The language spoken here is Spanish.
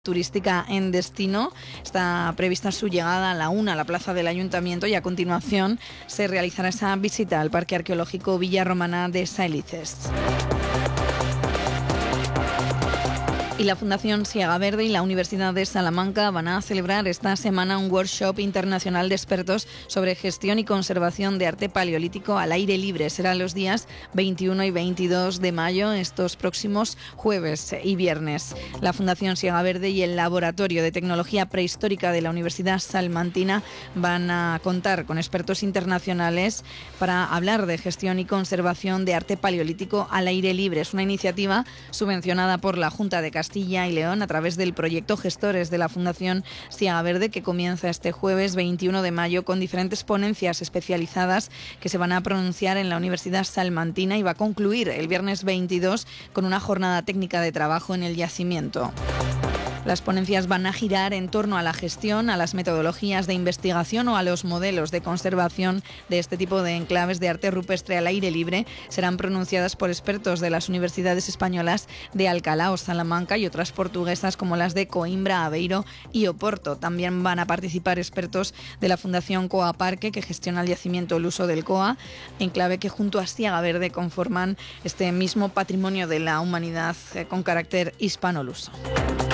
turística en destino. Está prevista su llegada a la 1 a la plaza del Ayuntamiento y a continuación se realizará esa visita al Parque Arqueológico Villa Romana de Saelices. Y la Fundación Siega Verde y la Universidad de Salamanca van a celebrar esta semana un workshop internacional de expertos sobre gestión y conservación de arte paleolítico al aire libre. Será los días 21 y 22 de mayo, estos próximos jueves y viernes. La Fundación Siega Verde y el Laboratorio de Tecnología Prehistórica de la Universidad Salmantina van a contar con expertos internacionales para hablar de gestión y conservación de arte paleolítico al aire libre. Es una iniciativa subvencionada por la Junta de Castilla y León a través del proyecto Gestores de la Fundación Siega Verde, que comienza este jueves 21 de mayo con diferentes ponencias especializadas que se van a pronunciar en la Universidad Salmantina y va a concluir el viernes 22 con una jornada técnica de trabajo en el yacimiento. Las ponencias van a girar en torno a la gestión, a las metodologías de investigación o a los modelos de conservación de este tipo de enclaves de arte rupestre al aire libre. Serán pronunciadas por expertos de las universidades españolas de Alcalá o Salamanca y otras portuguesas como las de Coimbra, Aveiro y Oporto. También van a participar expertos de la Fundación Coa Parque, que gestiona el yacimiento El Uso del Coa, enclave que junto a Siega Verde conforman este mismo patrimonio de la humanidad con carácter hispano-luso.